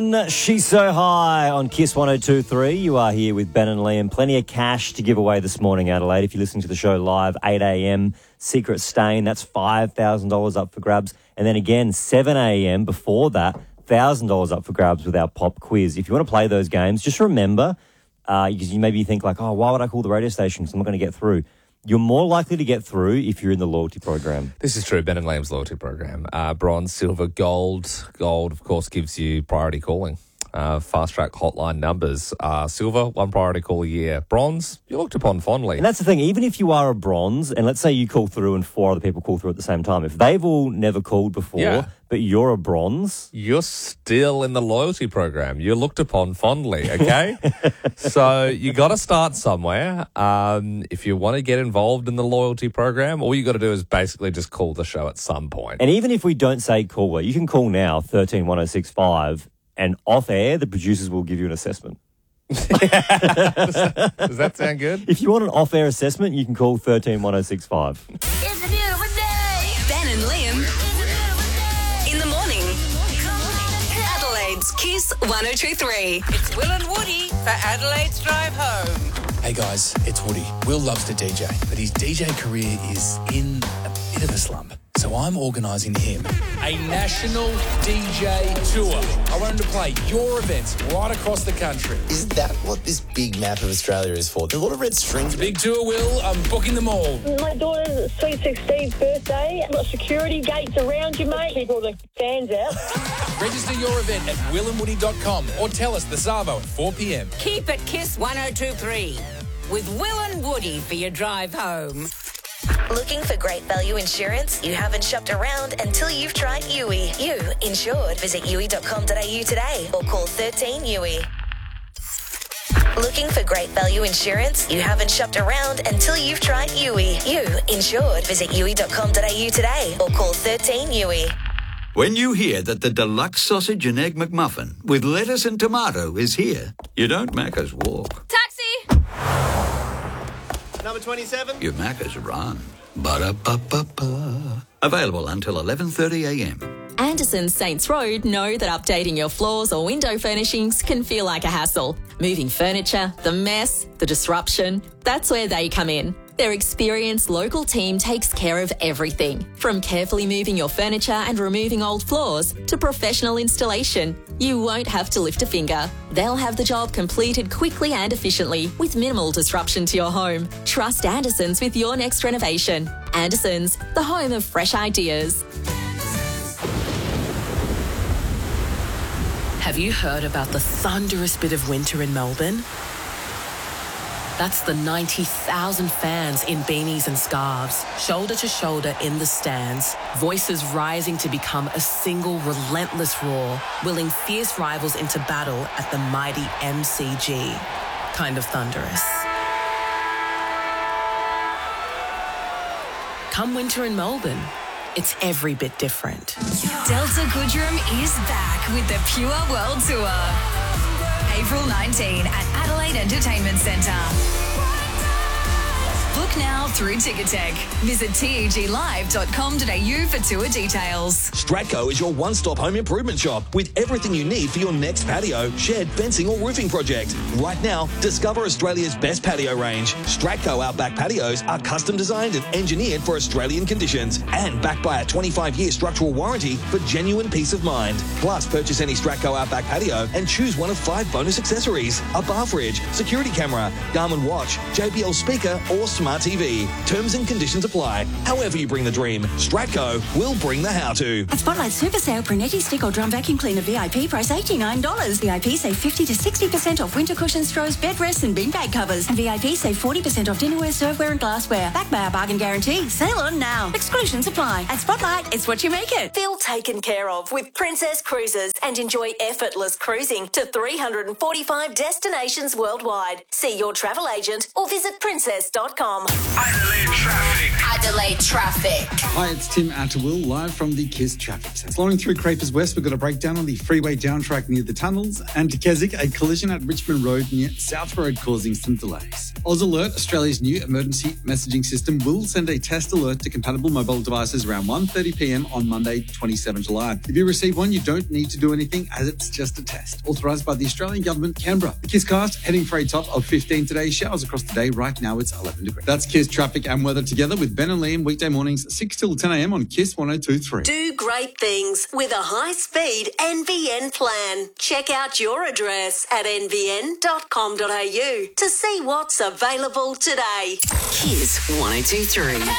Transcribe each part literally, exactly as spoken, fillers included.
She's So High on Kiss one oh two point three. You are here with Ben and Liam. Plenty of cash to give away this morning, Adelaide. If you're listening to the show live, eight a.m, Secret Stain, that's five thousand dollars up for grabs. And then again, seven a.m, before that, one thousand dollars up for grabs with our pop quiz. If you want to play those games, just remember, uh, because you maybe think like, oh, why would I call the radio station because I'm not going to get through? You're more likely to get through if you're in the loyalty program. This is true, Ben and Liam's loyalty program. Uh, bronze, silver, gold. Gold, of course, gives you priority calling. Uh, fast track hotline numbers. Uh, silver, one priority call a year. Bronze, you're looked upon fondly. And that's the thing, even if you are a bronze, and let's say you call through and four other people call through at the same time, if they've all never called before, Yeah. but you're a bronze... You're still in the loyalty program. You're looked upon fondly, okay? So you got to start somewhere. Um, if you want to get involved in the loyalty program, all you got to do is basically just call the show at some point. And even if we don't say caller, you can call now, one three one oh six five, and off air, the producers will give you an assessment. does, that, does that sound good? If you want an off-air assessment, you can call one three one oh six five. It's a beautiful day. Ben and Liam. In the morning. Adelaide's Kiss one oh two point three. It's Will and Woody for Adelaide's Drive Home. Hey guys, it's Woody. Will loves to D J, but his D J career is in a bit of a slump. So I'm organising him a national D J tour. I want him to play your events right across the country. Is that what this big map of Australia is for? There's a lot of red strings. Big tour, Will. I'm booking them all. My daughter's sweet sixteenth birthday. I've got security gates around you, mate. Keep all the fans out. Register your event at will and woody dot com or tell us the Savo at four p.m. Keep it Kiss one oh two point three with Will and Woody for your drive home. Looking for great value insurance? You haven't shopped around until you've tried U I. You insured. Visit u i dot com dot a u today or call thirteen U I. Looking for great value insurance? You haven't shopped around until you've tried U I. You insured. Visit u i dot com dot a u today or call thirteen U I. When you hear that the deluxe sausage and egg McMuffin with lettuce and tomato is here, you don't Macca's walk. Taxi! Number twenty-seven. You Macca's run. Ba-da-ba-ba-ba. Available until eleven thirty a.m. Anderson's Saints Road know that updating your floors or window furnishings can feel like a hassle. Moving furniture, the mess, the disruption, that's where they come in. Their experienced local team takes care of everything, from carefully moving your furniture and removing old floors to professional installation. You won't have to lift a finger. They'll have the job completed quickly and efficiently with minimal disruption to your home. Trust Anderson's with your next renovation. Anderson's, the home of fresh ideas. Have you heard about the thunderous bit of winter in Melbourne? That's the ninety thousand fans in beanies and scarves, shoulder to shoulder in the stands, voices rising to become a single relentless roar, willing fierce rivals into battle at the mighty M C G. Kind of thunderous. Come winter in Melbourne, it's every bit different. Delta Goodrem is back with the Pure World Tour. April nineteenth at Adelaide Entertainment Centre. Book now through Ticketek. Visit t e g live dot com dot a u for tour details. Stratco is your one-stop home improvement shop with everything you need for your next patio, shed, fencing or roofing project. Right now, discover Australia's best patio range. Stratco Outback patios are custom designed and engineered for Australian conditions and backed by a twenty-five year structural warranty for genuine peace of mind. Plus, purchase any Stratco Outback patio and choose one of five bonus accessories: a bar fridge, security camera, Garmin watch, J B L speaker or smart T V. Terms and conditions apply. However you bring the dream, Stratco will bring the how-to. At Spotlight Super Sale, Brunetti stick or drum vacuum cleaner V I P price eighty-nine dollars. V I P save fifty to sixty percent off winter cushions, straws, bed rests and beanbag covers. And V I P save forty percent off dinnerware, serveware and glassware. Backed by our bargain guarantee. Sale on now. Exclusions apply. At Spotlight, it's what you make it. Feel taken care of with Princess Cruises and enjoy effortless cruising to three hundred forty-five destinations worldwide. See your travel agent or visit princess dot com. Adelaide traffic. Adelaide traffic. Hi, it's Tim Atterwill, live from the KISS traffic centre. Flowing through Crapers West, we've got a breakdown on the freeway down track near the tunnels, and to Keswick, a collision at Richmond Road near South Road causing some delays. Oz Alert, Australia's new emergency messaging system, will send a test alert to compatible mobile devices around one thirty p m on Monday, twenty-seventh of July. If you receive one, you don't need to do anything, as it's just a test. Authorised by the Australian Government, Canberra. The KISS cast heading for a top of fifteen today. Showers across the day. Right now, it's eleven degrees. That's KISS traffic and weather together with Ben and Liam weekday mornings six till ten a m on KISS one oh two point three. Do great things with a high-speed N B N plan. Check out your address at n b n dot com dot a u to see what's available today. KISS one oh two point three.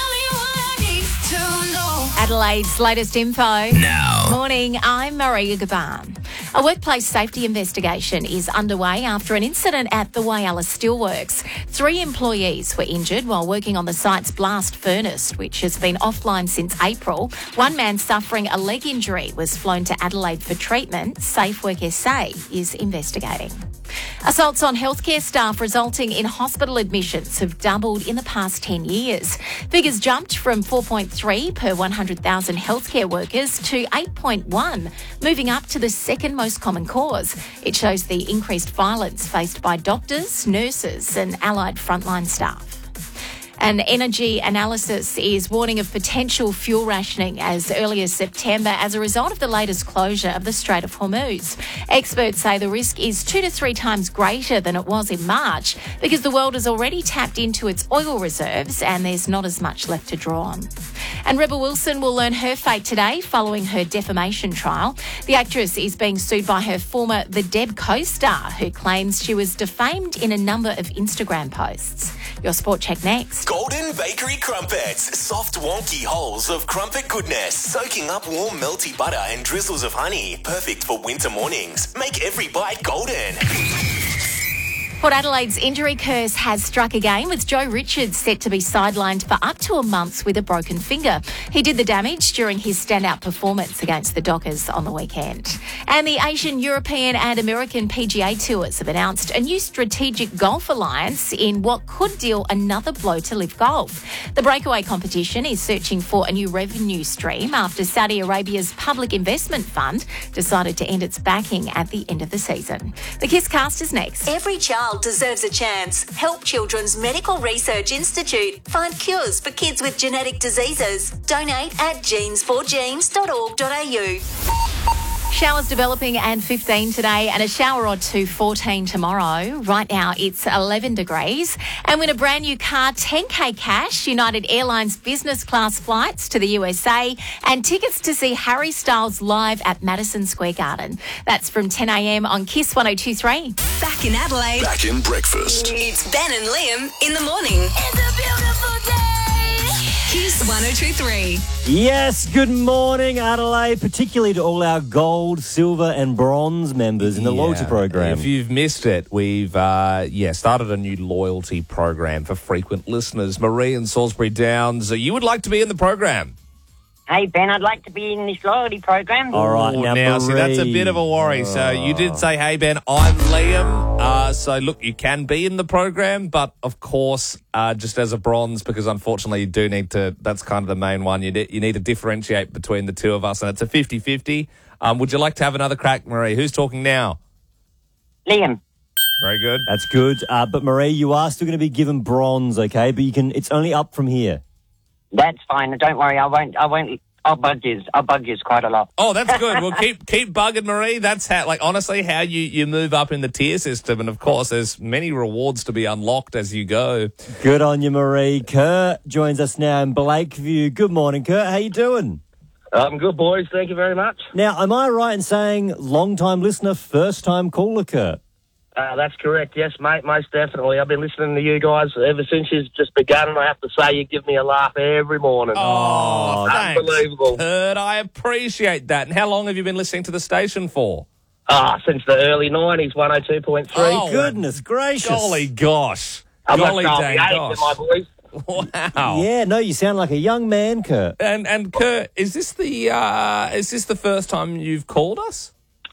Adelaide's latest info. Now. Morning, I'm Maria Gaban. A workplace safety investigation is underway after an incident at the Whyalla Steelworks. Three employees were injured while working on the site's blast furnace, which has been offline since April. One man suffering a leg injury was flown to Adelaide for treatment. Safe Work S A is investigating. Assaults on healthcare staff resulting in hospital admissions have doubled in the past ten years. Figures jumped from four point three per one hundred thousand healthcare workers to eight point one, moving up to the second most common cause. It shows the increased violence faced by doctors, nurses and allied frontline staff. An energy analysis is warning of potential fuel rationing as early as September as a result of the latest closure of the Strait of Hormuz. Experts say the risk is two to three times greater than it was in March because the world has already tapped into its oil reserves and there's not as much left to draw on. And Rebel Wilson will learn her fate today following her defamation trial. The actress is being sued by her former The Deb co-star, who claims she was defamed in a number of Instagram posts. Your sport check next. Golden Bakery Crumpets. Soft, wonky holes of crumpet goodness. Soaking up warm, melty butter and drizzles of honey. Perfect for winter mornings. Make every bite golden. Port Adelaide's injury curse has struck again, with Joe Richards set to be sidelined for up to a month with a broken finger. He did the damage during his standout performance against the Dockers on the weekend. And the Asian, European and American P G A Tours have announced a new strategic golf alliance in what could deal another blow to Live Golf. The breakaway competition is searching for a new revenue stream after Saudi Arabia's Public Investment Fund decided to end its backing at the end of the season. The KISS cast is next. Every child deserves a chance. Help Children's Medical Research Institute find cures for kids with genetic diseases. Donate at genes for genes dot org dot a u. Showers developing and fifteen today and a shower or two, fourteen tomorrow. Right now it's eleven degrees. And win a brand new car, ten K cash, United Airlines business class flights to the U S A and tickets to see Harry Styles live at Madison Square Garden. That's from ten a m on KISS one oh two point three. Back in Adelaide. Back in breakfast. It's Ben and Liam in the morning. It's a beautiful day. KISS one oh two point three. Yes, good morning, Adelaide, particularly to all our gold, silver and bronze members in the Yeah. loyalty program. If you've missed it, we've uh, yeah started a new loyalty program for frequent listeners. Marie in Salisbury Downs, you would like to be in the program? Hey, Ben, I'd like to be in this loyalty program. All right, Oh, now, now see, that's a Marie. bit of a worry. So you did say, hey, Ben, I'm Liam. Uh, so, look, you can be in the program, but, of course, uh, just as a bronze, because, unfortunately, you do need to, that's kind of the main one. You, you need to differentiate between the two of us, and it's a fifty-fifty. Um, would you like to have another crack, Marie? Who's talking now? Liam. Very good. That's good. Uh, but, Marie, you are still going to be given bronze, okay? But you can. It's only up from here. That's fine. Don't worry. I won't. I won't. I'll bug you. I'll bug you quite a lot. Oh, that's good. Well, keep keep bugging Marie. That's how, like, honestly, how you, you move up in the tier system. And, of course, there's many rewards to be unlocked as you go. Good on you, Marie. Kurt joins us now in Blakeview. Good morning, Kurt. How you doing? I'm good, boys. Thank you very much. Now, am I right in saying long-time listener, first-time caller, Kurt? Uh, that's correct. Yes, mate, most definitely. I've been listening to you guys ever since you've just begun, and I have to say you give me a laugh every morning. Oh, thanks, unbelievable. Kurt, I appreciate that. And how long have you been listening to the station for? Ah, since the early nineties, one oh two point three. Oh, goodness gracious. Golly gosh. I'm Golly not dang gosh. my boys. Wow. Yeah, no, you sound like a young man, Kurt. And and Kurt, is this the uh, is this the first time you've called us?